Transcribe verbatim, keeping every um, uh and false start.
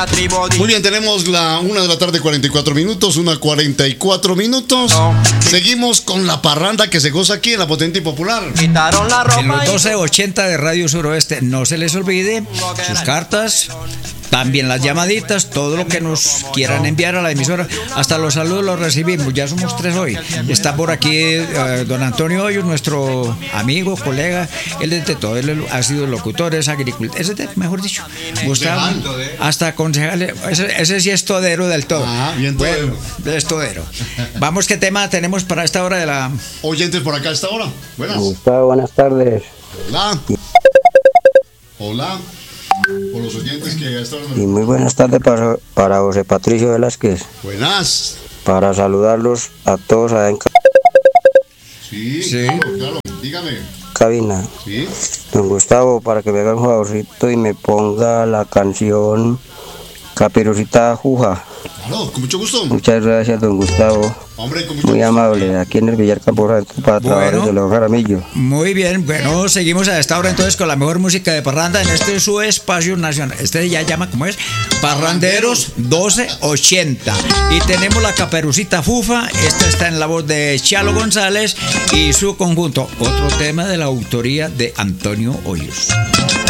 Muy bien, tenemos la una de la tarde, cuarenta y cuatro minutos, una cuarenta y cuatro minutos. Seguimos con la parranda que se goza aquí en la Potente y Popular. En los doce ochenta de Radio Suroeste, no se les olvide sus cartas, también las llamaditas, todo lo que nos quieran enviar a la emisora. Hasta los saludos los recibimos, ya somos tres hoy. Está por aquí eh, don Antonio Hoyos, nuestro amigo, colega. Él es de todo, él ha sido locutor, es agricultor, es de, mejor dicho, Gustavo, hasta concejal. Ese, ese sí es todero del todo. Ah, bien todero. Bueno, es todero. Vamos, ¿qué tema tenemos para esta hora de la... Oyentes por acá a esta hora. Buenas. Gustavo, buenas tardes. Hola. Hola. Por los oyentes que a esta hora... Y muy buenas tardes para, para José Patricio Velázquez. Buenas. Para saludarlos a todos allá en Sí, Sí. claro, claro. Dígame. cabina. Sí. Don Gustavo, para que me haga un favorcito y me ponga la canción Caperucita Juja. Claro, con mucho gusto. Muchas gracias, don Gustavo. Hombre, con mucho Muy gusto. amable, aquí en el Villar Campo para Bueno. trabajar de los Jaramillo. Muy bien, bueno, seguimos a esta hora entonces con la mejor música de parranda en este su espacio nacional. Este ya llama, ¿cómo es? Parranderos doce ochenta. Y tenemos la Caperucita Fufa. Esta está en la voz de Chalo González y su conjunto. Otro tema de la autoría de Antonio Hoyos.